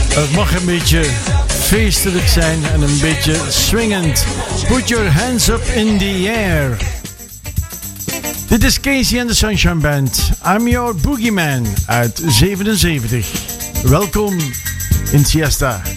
Het mag een beetje feestelijk zijn en een beetje swingend. Put your hands up in the air. Dit is Casey and the Sunshine Band. I'm your boogeyman uit 77. Welkom in Siesta.